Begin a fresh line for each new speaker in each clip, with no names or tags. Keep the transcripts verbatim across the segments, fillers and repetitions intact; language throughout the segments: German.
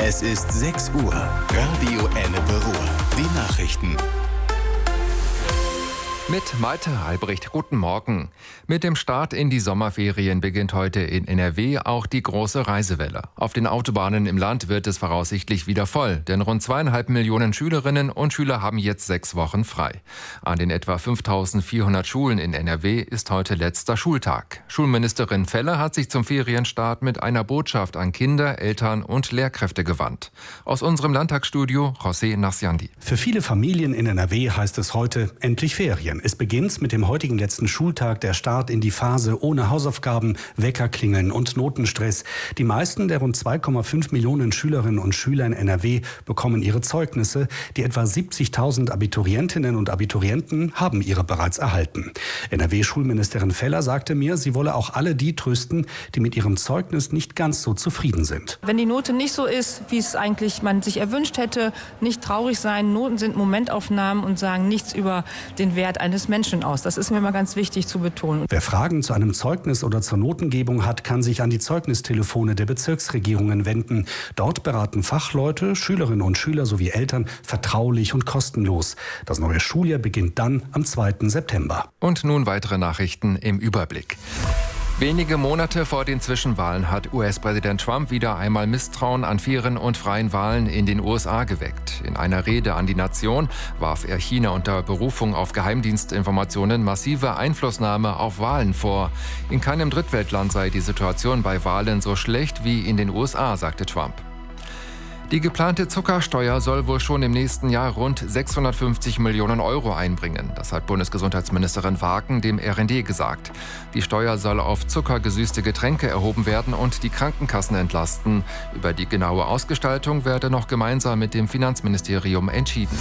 Es ist sechs Uhr. Radio Ennepe Ruhr. Die Nachrichten.
Mit Malte Albrecht, guten Morgen. Mit dem Start in die Sommerferien beginnt heute in N R W auch die große Reisewelle. Auf den Autobahnen im Land wird es voraussichtlich wieder voll, denn rund zweieinhalb Millionen Schülerinnen und Schüler haben jetzt sechs Wochen frei. An den etwa fünftausendvierhundert Schulen in N R W ist heute letzter Schultag. Schulministerin Feller hat sich zum Ferienstart mit einer Botschaft an Kinder, Eltern und Lehrkräfte gewandt. Aus unserem Landtagsstudio José Narciandi.
Für viele Familien in N R W heißt es heute endlich Ferien. Es beginnt mit dem heutigen letzten Schultag der Start in die Phase ohne Hausaufgaben, Weckerklingeln und Notenstress. Die meisten der rund zwei Komma fünf Millionen Schülerinnen und Schüler in N R W bekommen ihre Zeugnisse. Die etwa siebzigtausend Abiturientinnen und Abiturienten haben ihre bereits erhalten. N R W-Schulministerin Feller sagte mir, sie wolle auch alle die trösten, die mit ihrem Zeugnis nicht ganz so zufrieden sind.
Wenn die Note nicht so ist, wie es eigentlich man sich erwünscht hätte, nicht traurig sein. Noten sind Momentaufnahmen und sagen nichts über den Wert eines Menschen aus. Das ist mir immer ganz wichtig zu betonen.
Wer Fragen zu einem Zeugnis oder zur Notengebung hat, kann sich an die Zeugnistelefone der Bezirksregierungen wenden. Dort beraten Fachleute, Schülerinnen und Schüler sowie Eltern vertraulich und kostenlos. Das neue Schuljahr beginnt dann am zweiten September.
Und nun weitere Nachrichten im Überblick. Wenige Monate vor den Zwischenwahlen hat U S-Präsident Trump wieder einmal Misstrauen an fairen und freien Wahlen in den U S A geweckt. In einer Rede an die Nation warf er China unter Berufung auf Geheimdienstinformationen massive Einflussnahme auf Wahlen vor. In keinem Drittweltland sei die Situation bei Wahlen so schlecht wie in den U S A, sagte Trump. Die geplante Zuckersteuer soll wohl schon im nächsten Jahr rund sechshundertfünfzig Millionen Euro einbringen. Das hat Bundesgesundheitsministerin Wagen dem R N D gesagt. Die Steuer soll auf zuckergesüßte Getränke erhoben werden und die Krankenkassen entlasten. Über die genaue Ausgestaltung werde noch gemeinsam mit dem Finanzministerium entschieden.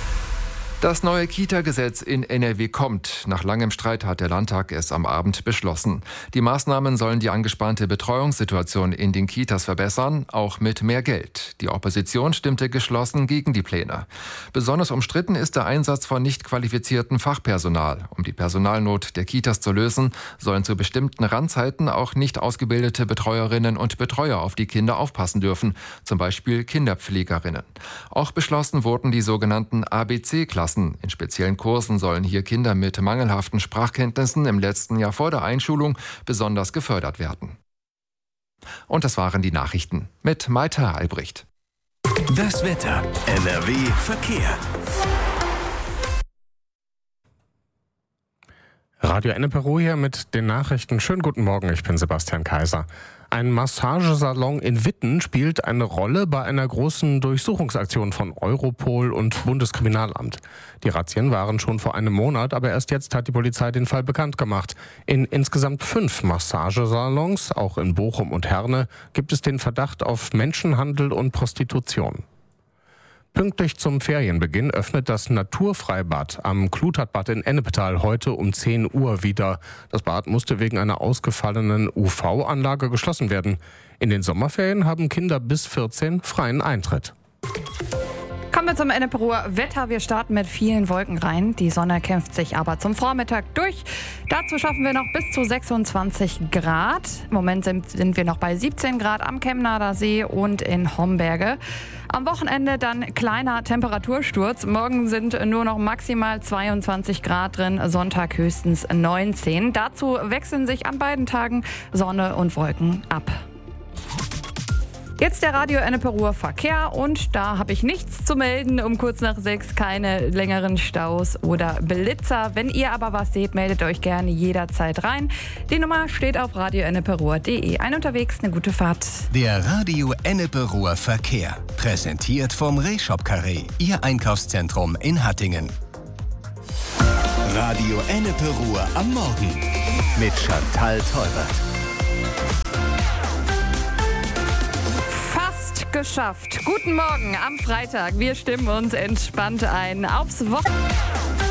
Das neue Kita-Gesetz in N R W kommt. Nach langem Streit hat der Landtag es am Abend beschlossen. Die Maßnahmen sollen die angespannte Betreuungssituation in den Kitas verbessern, auch mit mehr Geld. Die Opposition stimmte geschlossen gegen die Pläne. Besonders umstritten ist der Einsatz von nicht qualifiziertem Fachpersonal. Um die Personalnot der Kitas zu lösen, sollen zu bestimmten Randzeiten auch nicht ausgebildete Betreuerinnen und Betreuer auf die Kinder aufpassen dürfen, zum Beispiel Kinderpflegerinnen. Auch beschlossen wurden die sogenannten A B C-Klassen. In speziellen Kursen sollen hier Kinder mit mangelhaften Sprachkenntnissen im letzten Jahr vor der Einschulung besonders gefördert werden. Und das waren die Nachrichten mit Malte Albrecht.
Das Wetter. N R W Verkehr.
Radio Ennepe Ruhr hier mit den Nachrichten. Schönen guten Morgen, ich bin Sebastian Kaiser. Ein Massagesalon in Witten spielt eine Rolle bei einer großen Durchsuchungsaktion von Europol und Bundeskriminalamt. Die Razzien waren schon vor einem Monat, aber erst jetzt hat die Polizei den Fall bekannt gemacht. In insgesamt fünf Massagesalons, auch in Bochum und Herne, gibt es den Verdacht auf Menschenhandel und Prostitution. Pünktlich zum Ferienbeginn öffnet das Naturfreibad am Klutertbad in Ennepetal heute um zehn Uhr wieder. Das Bad musste wegen einer ausgefallenen U V-Anlage geschlossen werden. In den Sommerferien haben Kinder bis vierzehn freien Eintritt.
Kommen wir zum Ennepe Ruhr Wetter. Wir starten mit vielen Wolken rein. Die Sonne kämpft sich aber zum Vormittag durch. Dazu schaffen wir noch bis zu sechsundzwanzig Grad. Im Moment sind, sind wir noch bei siebzehn Grad am Chemnader See und in Homberge. Am Wochenende dann kleiner Temperatursturz. Morgen sind nur noch maximal zweiundzwanzig Grad drin, Sonntag höchstens neunzehn. Dazu wechseln sich an beiden Tagen Sonne und Wolken ab. Jetzt der Radio Ennepe Ruhr Verkehr und da habe ich nichts zu melden. Um kurz nach sechs keine längeren Staus oder Blitzer. Wenn ihr aber was seht, meldet euch gerne jederzeit rein. Die Nummer steht auf radio ennepe ruhr punkt de. Ein unterwegs, eine gute Fahrt.
Der Radio Ennepe Ruhr Verkehr. Präsentiert vom Rehshop Carré, Ihr Einkaufszentrum in Hattingen. Radio Ennepe Ruhr am Morgen mit Chantal Teubert.
Geschafft. Guten Morgen am Freitag. Wir stimmen uns entspannt ein aufs Wochenende.